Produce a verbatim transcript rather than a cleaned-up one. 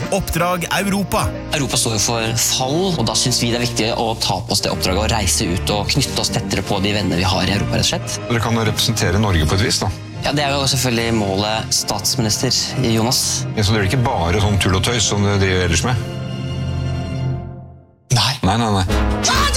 Oppdrag Europa. Europa står jo for fall, og da synes vi det er viktig å ta på oss det oppdraget og reise ut og knytte oss tettere på de venner vi har i Europa, rett og slett. Dere kan jo representere Norge på et vis, da. Ja, det er jo selvfølgelig målet statsminister Jonas. Ja, så det er ikke bare sånn tull og tøys som dere driver ellers med? Nei. Nei, nei, nei.